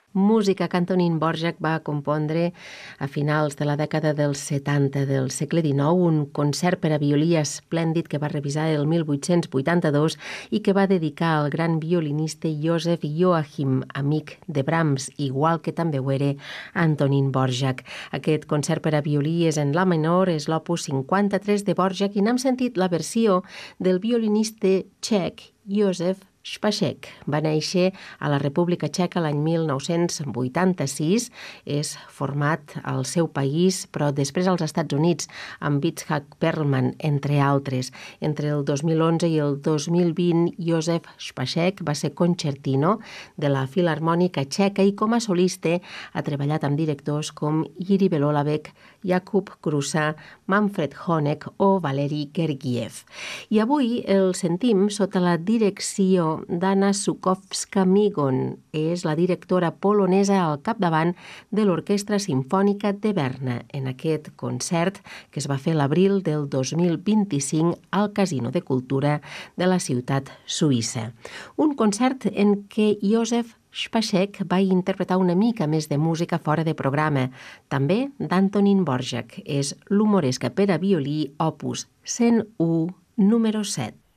Música que Antonín Dvořák va compondre a finals de la dècada dels 70 del segle XIX, un concert per a violí esplèndid que va revisar el 1882 i que va dedicar al gran violinista Joseph Joachim, amic de Brahms, igual que també ho era Antonín Dvořák. Aquest concert per a violí és en la menor, és l'opus 53 de Dvořák i n'hem sentit la versió del violinista txec Josef Špaček. Va néixer a la República Txeca l'any 1986, és format al seu país, però després als Estats Units, amb Itzhak Perlman, entre altres. Entre el 2011 i el 2020, Josef Špaček va ser concertino de la Filharmònica Txeca i com a solista ha treballat amb directors com Jiří Belohlávek, Jakub Krusa, Manfred Honeck o Valeri Gergiev. I avui el sentim sota la direcció d'Anna Żukowska-Migon. És la directora polonesa al capdavant de l'Orquestra Simfònica de Berna en aquest concert que es va fer l'abril del 2025 al Casino de Cultura de la ciutat suïssa. Un concert en què Josef Špaček va interpretar una mica més de música fora de programa, també d'Antonín Dvořák. És l'humoresca per a violí opus 101, número 7.